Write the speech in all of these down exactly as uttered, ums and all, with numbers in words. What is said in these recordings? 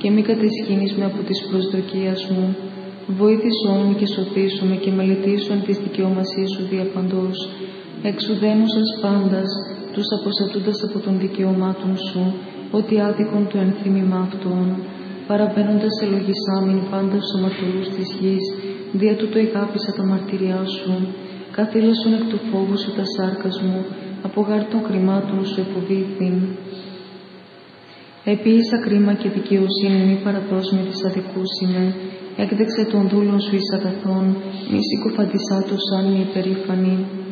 και μη κατεσχύνεις με από της προσδοκίας μου. Βοήθησόν με και σωθήσου με και μελετήσουν της δικαιομασίας σου διαπαντός. Εξουδένουσας πάντας, τους αποστατούντας από των δικαιωμάτων σου, ότι άδικον το ενθύμημα αυτών. Παραβαίνοντας ελογισάμιν πάντα τους αμαρτωλούς της γης, δια τούτο εγάπησα τα μαρτυριά σου. Καθήλωσον εκ του φόβου σου τα σάρκας μου, από γάρ των κρυμάτων σου εφοβήθην. Επίησα κρίμα και δικαιοσύνη, μη παραδώσ' με της αδικούς είμαι. Έκδεξε των δούλων σου εις αγαθών, μη συκοφαντισά τους αν μη υπερήφανοι.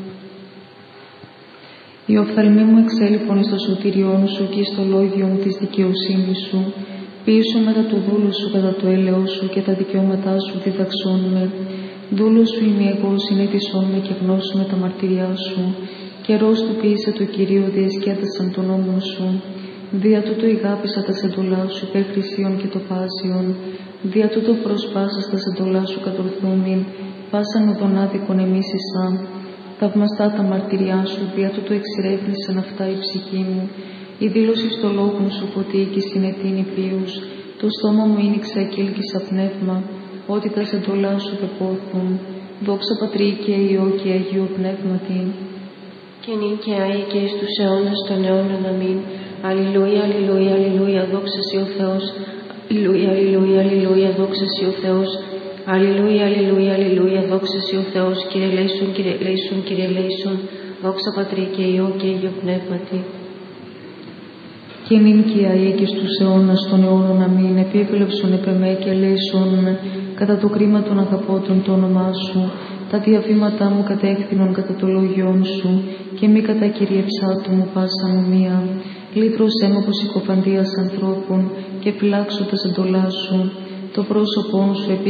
Η οφθαλμή μου εξέλιπον εις το σωτήριόν σου και εις το λόγιον της δικαιοσύνης σου. Ποιήσου μετά του δούλου σου κατά το έλεος σου και τα δικαιώματά σου διδαξών με. Δούλος σου είμαι εγώ, συνέτησόν με και γνώσου με τα μαρτυριά σου. Καιρός του ποιήσε το Κυρίο, διεσκέδασαν τον νόμο σου. Δια τούτο ηγάπησα τα σεντολά σου υπέρ χρυσίων και το πάσιον. Δια τούτο προσπάσας τα σεντολά σου κατορθούμην, πάσαν οδον άδικον εμίσησα. Θαυμαστά τα μαρτυριά σου, δια τούτο εξηρεύνησαν αυτά η ψυχή μου. Η δήλωση στο λόγον σου φωτί και συνετίνη ποιούς. Το στόμα μου ήνιξα και έλκυσα πνεύμα, ότι τα σεντολά σου πεπόθουν. Δόξα Πατρί και Υιό και Αγίο Πνεύματι. Και νυν και άη και εις τους αιώνας των αιώνων αμήν. Αλληλούια, αλληλούια, αλληλούια, δόξα σοι ο Θεός. Αλληλούια, αλληλούια, αλληλούια, δόξα σοι ο Θεός. Αλληλούια, αλληλούια, αλληλούια, δόξα σοι ο Θεός. Κύριε λέησον, Κύριε λέησον, Κύριε λέησον. Δόξα Πατρί και Υιό και Αγίο Πνεύματι. Και νυν και αεί και στους αιώνας των αιώνων αμήν. Επίβλεψον επ' εμέ και λέησον με, κατά το κρίμα των αγαπώτων το όνομά σου. Τα διαβήματά μου κατέκτηνον κατά το λόγιόν σου, και μη κατακυριευσά του μου πάσα μου μία. Λύτρωσέ με από συκοφαντίας ανθρώπων, και φυλάξω τα σεντολά σου. Το πρόσωπόν σου